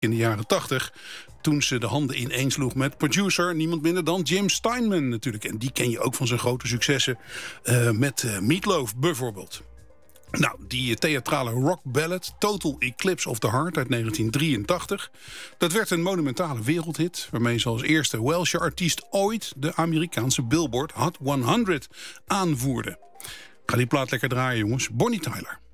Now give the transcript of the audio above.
in de jaren 80... toen ze de handen ineensloeg met producer, niemand minder dan Jim Steinman natuurlijk. En die ken je ook van zijn grote successen met Meatloaf bijvoorbeeld. Nou, die theatrale rock ballad Total Eclipse of the Heart uit 1983... dat werd een monumentale wereldhit... waarmee ze als eerste Welsche artiest ooit de Amerikaanse Billboard Hot 100 aanvoerde. Ik ga die plaat lekker draaien, jongens. Bonnie Tyler.